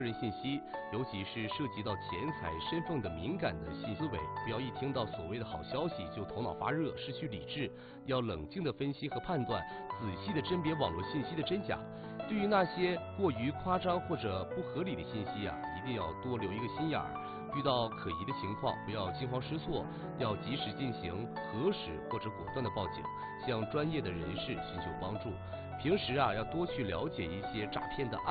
个人信息，尤其是涉及到钱财、身份的敏感的信息思维，不要一听到所谓的好消息就头脑发热，失去理智，要冷静的分析和判断，仔细的甄别网络信息的真假。对于那些过于夸张或者不合理的信息啊，一定要多留一个心眼儿。遇到可疑的情况，不要惊慌失措，要及时进行核实或者果断的报警，向专业的人士寻求帮助。平时啊，要多去了解一些诈骗的案